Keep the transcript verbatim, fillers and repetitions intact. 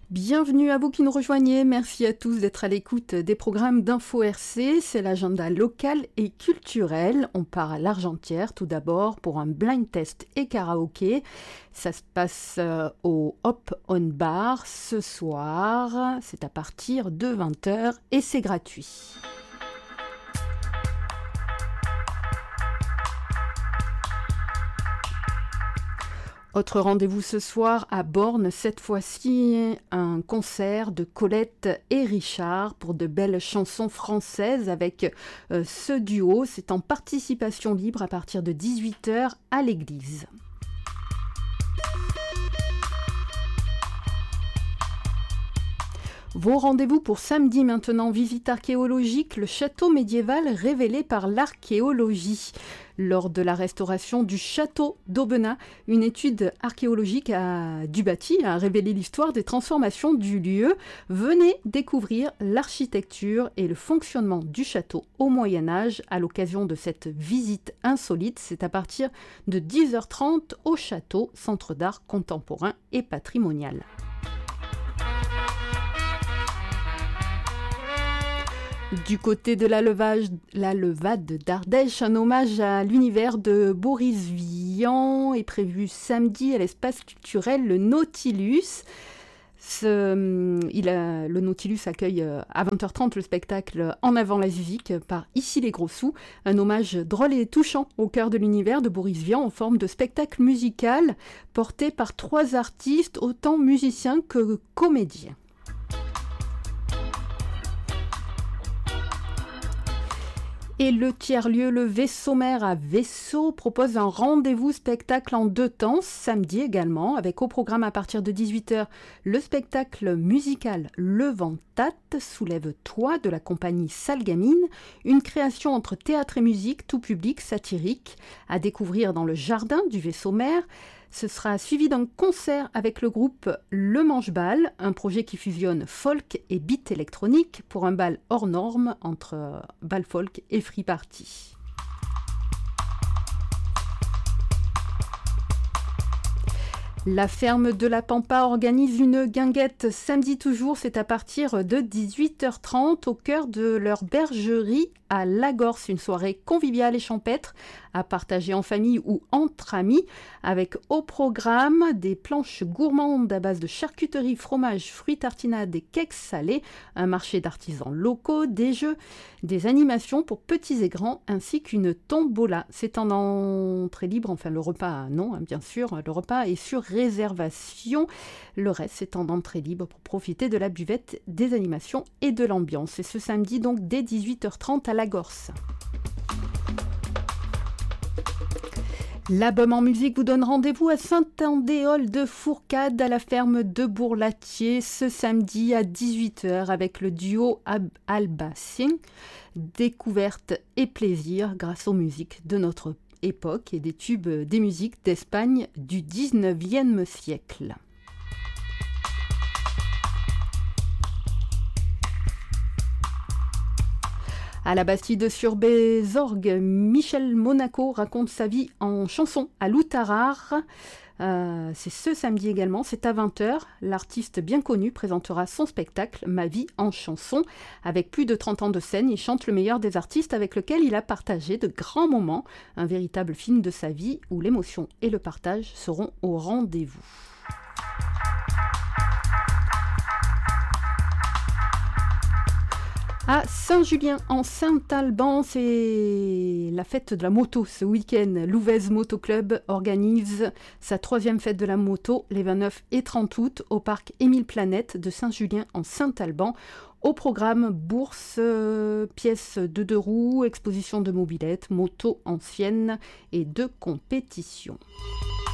Bienvenue à vous qui nous rejoignez, merci à tous d'être à l'écoute des programmes d'Info R C, c'est l'agenda local et culturel. On part à l'Argentière tout d'abord pour un blind test et karaoké. Ça se passe au Hop On Bar ce soir, c'est à partir de vingt heures et c'est gratuit. Autre rendez-vous ce soir à Borne, cette fois-ci un concert de Colette et Richard pour de belles chansons françaises avec euh, ce duo. C'est en participation libre à partir de dix-huit heures à l'église. Vos rendez-vous pour samedi maintenant, visite archéologique, le château médiéval révélé par l'archéologie. Lors de la restauration du château d'Aubenas, une étude archéologique a, du bâti a révélé l'histoire des transformations du lieu. Venez découvrir l'architecture et le fonctionnement du château au Moyen-Âge à l'occasion de cette visite insolite. C'est à partir de dix heures trente au château, centre d'art contemporain et patrimonial. Du côté de la, levage, la levade d'Ardèche, un hommage à l'univers de Boris Vian est prévu samedi à l'espace culturel Le Nautilus. Ce, il a, le Nautilus accueille à vingt heures trente le spectacle En avant la musique par Ici les gros sous, un hommage drôle et touchant au cœur de l'univers de Boris Vian en forme de spectacle musical porté par trois artistes, autant musiciens que comédiens. Et le tiers-lieu, le Vaisseau-Mère à Vaisseau, propose un rendez-vous spectacle en deux temps, samedi également, avec au programme à partir de dix-huit heures le spectacle musical Le Ventate, Soulève-toi de la compagnie Salgamine, une création entre théâtre et musique, tout public, satirique, à découvrir dans le jardin du Vaisseau-Mère. Ce sera suivi d'un concert avec le groupe Le Manche-Bal, un projet qui fusionne folk et beat électronique pour un bal hors norme entre bal folk et free party. La ferme de la Pampa organise une guinguette samedi toujours, c'est à partir de dix-huit heures trente au cœur de leur bergerie à Lagorce, une soirée conviviale et champêtre à partager en famille ou entre amis, avec au programme des planches gourmandes à base de charcuterie, fromage, fruits tartinades et cakes salés, un marché d'artisans locaux, des jeux, des animations pour petits et grands, ainsi qu'une tombola. C'est en entrée libre, enfin le repas non, hein, bien sûr, le repas est sur réservation. Le reste c'est en entrée libre pour profiter de la buvette, des animations et de l'ambiance. Et ce samedi donc dès dix-huit heures trente à Lagorce. L'album en musique vous donne rendez-vous à Saint-Andéol de Fourcade à la ferme de Bourlatier ce samedi à dix-huit heures avec le duo Ab- Albacien. Découverte et plaisir grâce aux musiques de notre époque et des tubes des musiques d'Espagne du dix-neuvième siècle. À la Bastide-sur-Bézorgue, Michel Monaco raconte sa vie en chanson à Loutarare. Euh, c'est ce samedi également, c'est à vingt heures. L'artiste bien connu présentera son spectacle Ma vie en chanson. Avec plus de trente ans de scène, il chante le meilleur des artistes avec lequel il a partagé de grands moments. Un véritable film de sa vie où l'émotion et le partage seront au rendez-vous. À Saint-Julien, en Saint-Alban, c'est la fête de la moto ce week-end. Louvèze Moto Club organise sa troisième fête de la moto les vingt-neuf et trente août au parc Émile Planète de Saint-Julien en Saint-Alban. Au programme, bourse, euh, pièces de deux roues, exposition de mobylettes, motos anciennes et de compétition.